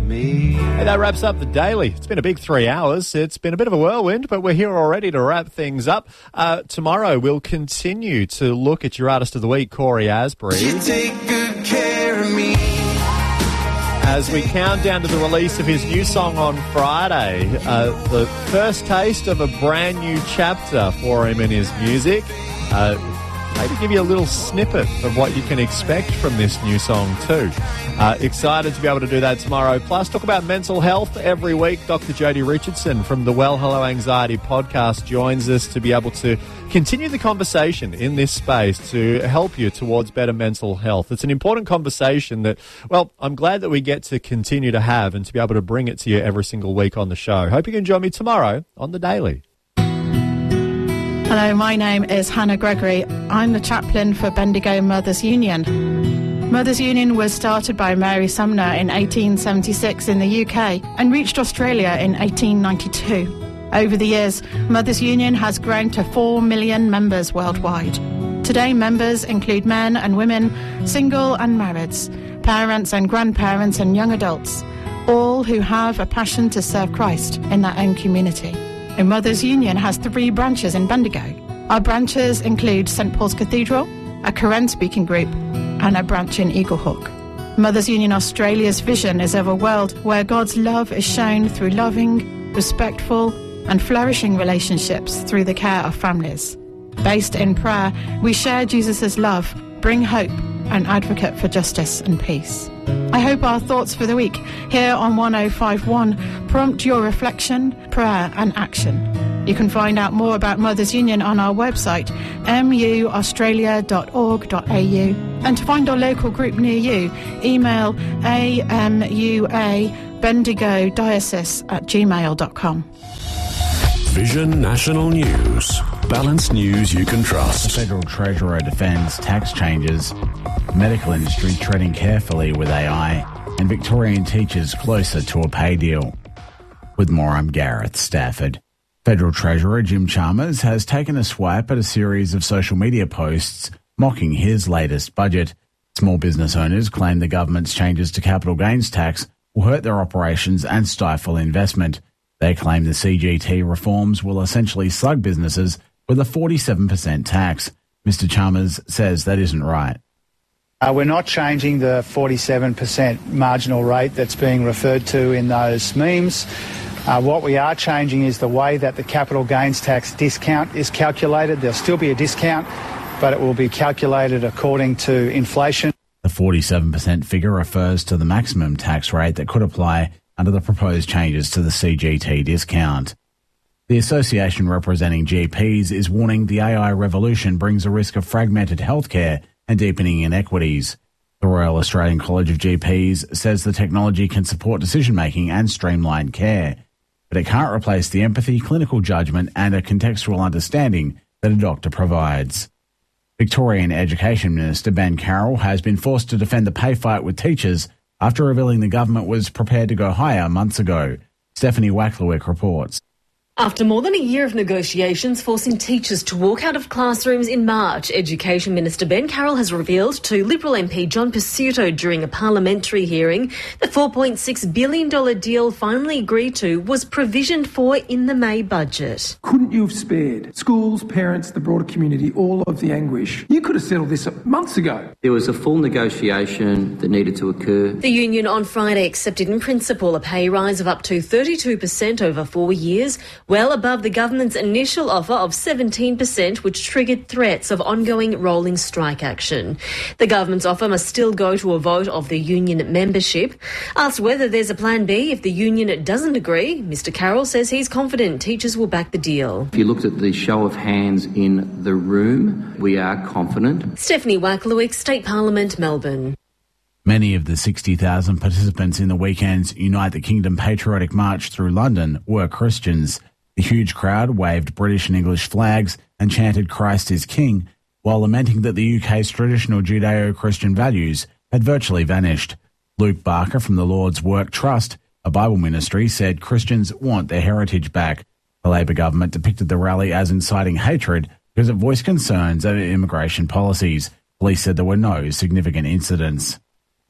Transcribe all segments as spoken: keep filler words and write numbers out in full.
me. Hey, that wraps up the Daily. It's been a big three hours. It's been a bit of a whirlwind, but we're here already to wrap things up. Uh, tomorrow, we'll continue to look at your Artist of the Week, Corey Asbury. You take good care of me. As we count down to the release of his new song on Friday, uh, the first taste of a brand new chapter for him in his music. Uh, maybe give you a little snippet of what you can expect from this new song too. Uh, excited to be able to do that tomorrow. Plus, talk about mental health every week. Doctor Jodie Richardson from the Well Hello Anxiety podcast joins us to be able to continue the conversation in this space to help you towards better mental health. It's an important conversation that, well, I'm glad that we get to continue to have and to be able to bring it to you every single week on the show. Hope you can join me tomorrow on The Daily. Hello, my name is Hannah Gregory. I'm the chaplain for Bendigo Mothers Union. Mothers Union was started by Mary Sumner in eighteen seventy-six in the U K and reached Australia in eighteen ninety-two. Over the years, Mothers Union has grown to four million members worldwide. Today, members include men and women, single and marrieds, parents and grandparents and young adults, all who have a passion to serve Christ in their own community. And Mothers Union has three branches in Bendigo. Our branches include St Paul's Cathedral, a Korean speaking group, and a branch in Eaglehawk. Mothers Union Australia's vision is of a world where God's love is shown through loving, respectful, and flourishing relationships through the care of families. Based in prayer, we share Jesus' love, bring hope, and advocate for justice and peace. I hope our thoughts for the week here on one oh five point one prompt your reflection, prayer, and action. You can find out more about Mothers Union on our website, m u australia dot org dot a u. And to find our local group near you, email a m u a bendigo diocese at gmail dot com. Vision National News. Balanced news you can trust. The Federal Treasurer defends tax changes, medical industry treading carefully with A I, and Victorian teachers closer to a pay deal. With more, I'm Gareth Stafford. Federal Treasurer Jim Chalmers has taken a swipe at a series of social media posts mocking his latest budget. Small business owners claim the government's changes to capital gains tax will hurt their operations and stifle investment. They claim the C G T reforms will essentially slug businesses with a forty-seven percent tax. Mister Chalmers says that isn't right. Uh, we're not changing the forty-seven percent marginal rate that's being referred to in those memes. Uh, what we are changing is the way that the capital gains tax discount is calculated. There'll still be a discount, but it will be calculated according to inflation. The forty-seven percent figure refers to the maximum tax rate that could apply under the proposed changes to the C G T discount. The association representing G Ps is warning the A I revolution brings a risk of fragmented healthcare and deepening inequities. The Royal Australian College of G Ps says the technology can support decision-making and streamline care, but it can't replace the empathy, clinical judgment and a contextual understanding that a doctor provides. Victorian Education Minister Ben Carroll has been forced to defend the pay fight with teachers after revealing the government was prepared to go higher months ago. Stephanie Wacklewick reports. After more than a year of negotiations forcing teachers to walk out of classrooms in March, Education Minister Ben Carroll has revealed to Liberal M P John Pesutto during a parliamentary hearing the four point six billion dollars deal finally agreed to was provisioned for in the May budget. Couldn't you have spared schools, parents, the broader community, all of the anguish? You could have settled this months ago. There was a full negotiation that needed to occur. The union on Friday accepted in principle a pay rise of up to thirty-two percent over four years, well above the government's initial offer of seventeen percent, which triggered threats of ongoing rolling strike action. The government's offer must still go to a vote of the union membership. Asked whether there's a plan B if the union doesn't agree, Mister Carroll says he's confident teachers will back the deal. If you looked at the show of hands in the room, we are confident. Stephanie Wacklewick, State Parliament, Melbourne. Many of the sixty thousand participants in the weekend's Unite the Kingdom patriotic march through London were Christians. The huge crowd waved British and English flags and chanted Christ is King, while lamenting that the U K's traditional Judeo-Christian values had virtually vanished. Luke Barker from the Lord's Work Trust, a Bible ministry, said Christians want their heritage back. The Labor government depicted the rally as inciting hatred because it voiced concerns over immigration policies. Police said there were no significant incidents.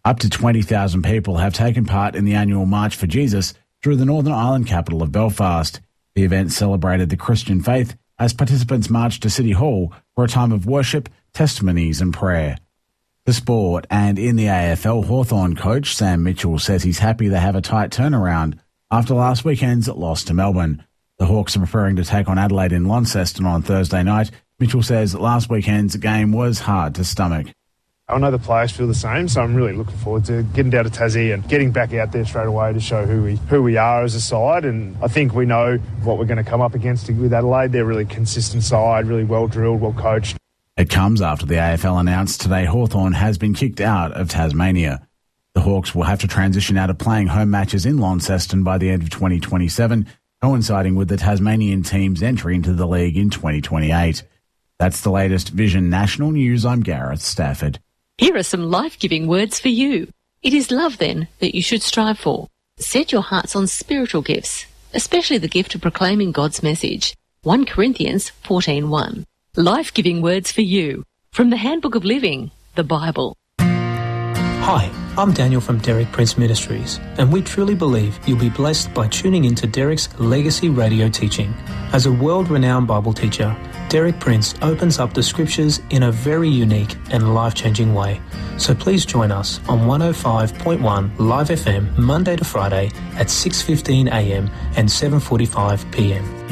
Up to twenty thousand people have taken part in the annual March for Jesus through the Northern Ireland capital of Belfast. The event celebrated the Christian faith as participants marched to City Hall for a time of worship, testimonies and prayer. The sport, and in the A F L, Hawthorn coach Sam Mitchell says he's happy they have a tight turnaround after last weekend's loss to Melbourne. The Hawks are preparing to take on Adelaide in Launceston on Thursday night. Mitchell says last weekend's game was hard to stomach. I know the players feel the same, so I'm really looking forward to getting down to Tassie and getting back out there straight away to show who we who we are as a side. And I think we know what we're going to come up against with Adelaide. They're a really consistent side, really well drilled, well coached. It comes after the A F L announced today Hawthorn has been kicked out of Tasmania. The Hawks will have to transition out of playing home matches in Launceston by the end of twenty twenty-seven, coinciding with the Tasmanian team's entry into the league in twenty twenty-eight. That's the latest Vision National News. I'm Gareth Stafford. Here are some life-giving words for you. It is love, then, that you should strive for. Set your hearts on spiritual gifts, especially the gift of proclaiming God's message. First Corinthians fourteen one. Life-giving words for you. From the Handbook of Living, the Bible. Hi, I'm Daniel from Derek Prince Ministries, and we truly believe you'll be blessed by tuning into Derek's Legacy Radio teaching. As a world-renowned Bible teacher, Derek Prince opens up the scriptures in a very unique and life-changing way. So please join us on one oh five point one Live F M Monday to Friday at six fifteen a m and seven forty-five p m